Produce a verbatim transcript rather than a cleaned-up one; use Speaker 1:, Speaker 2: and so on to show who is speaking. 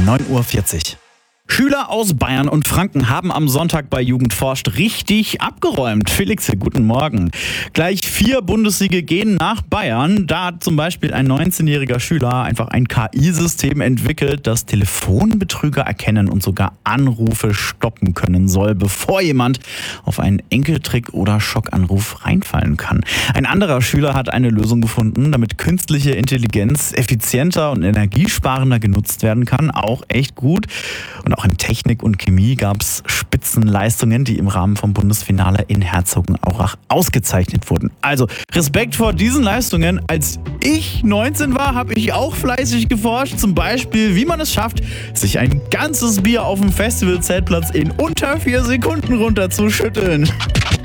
Speaker 1: neun Uhr vierzig. Schüler aus Bayern und Franken haben am Sonntag bei Jugend forscht richtig abgeräumt. Felix, guten Morgen. Gleich vier Bundessiege gehen nach Bayern. Da hat zum Beispiel ein neunzehnjähriger Schüler einfach ein K I-System entwickelt, das Telefonbetrüger erkennen und sogar Anrufe stoppen können soll, bevor jemand auf einen Enkeltrick oder Schockanruf reinfallen kann. Ein anderer Schüler hat eine Lösung gefunden, damit künstliche Intelligenz effizienter und energiesparender genutzt werden kann. Auch echt gut. Und auch in Technik und Chemie gab es Spitzenleistungen, die im Rahmen vom Bundesfinale in Herzogenaurach ausgezeichnet wurden. Also Respekt vor diesen Leistungen. Als ich neunzehn war, habe ich auch fleißig geforscht. Zum Beispiel, wie man es schafft, sich ein ganzes Bier auf dem Festivalzeltplatz in unter vier Sekunden runterzuschütteln.